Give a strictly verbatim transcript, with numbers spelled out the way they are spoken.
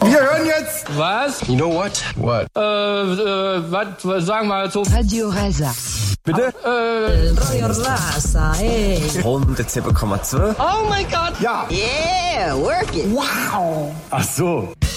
Wir hören jetzt. Was? You know what? What? Äh, äh, was, sagen wir so. Radio Rasa. Bitte? Äh, Radio Rasa, ey. hundertsieben Komma zwei. oh mein Gott. Ja. Yeah, work it. Wow. Ach so.